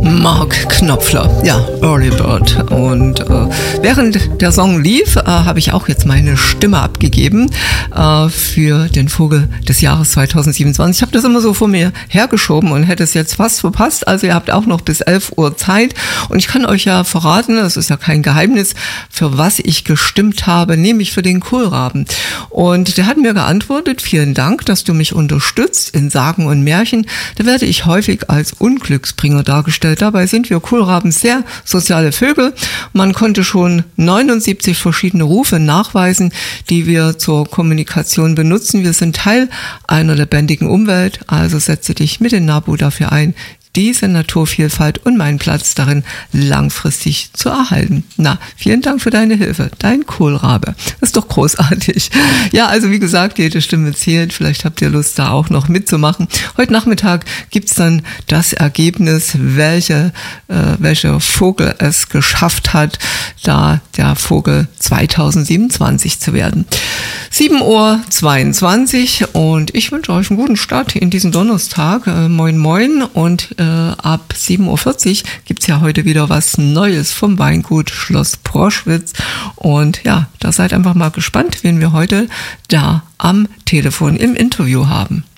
Mark Knopfler, ja, Early Bird. Und während der Song lief, habe ich auch jetzt meine Stimme abgegeben für den Vogel des Jahres 2027. Ich habe das immer so vor mir hergeschoben und hätte es jetzt fast verpasst. Also ihr habt auch noch bis 11 Uhr Zeit. Und ich kann euch ja verraten, das ist ja kein Geheimnis, für was ich gestimmt habe, nämlich für den Kohlraben. Und der hat mir geantwortet: Vielen Dank, dass du mich unterstützt in Sagen und Märchen. Da werde ich häufig als Unglücksbringer dargestellt. Dabei sind wir Kohlraben sehr soziale Vögel. Man konnte schon 79 verschiedene Rufe nachweisen, die wir zur Kommunikation benutzen. Wir sind Teil einer lebendigen Umwelt, also setze dich mit den NABU dafür ein, diese Naturvielfalt und meinen Platz darin langfristig zu erhalten. Na, vielen Dank für deine Hilfe. Dein Kohlrabe. Das ist doch großartig. Ja, also wie gesagt, jede Stimme zählt. Vielleicht habt ihr Lust, da auch noch mitzumachen. Heute Nachmittag gibt's dann das Ergebnis, welcher Vogel es geschafft hat, da der Vogel 2027 zu werden. 7:22 Uhr und ich wünsche euch einen guten Start in diesen Donnerstag. Moin moin, und ab 7:40 Uhr gibt's ja heute wieder was Neues vom Weingut Schloss Proschwitz. Und ja, da seid einfach mal gespannt, wen wir heute da am Telefon im Interview haben.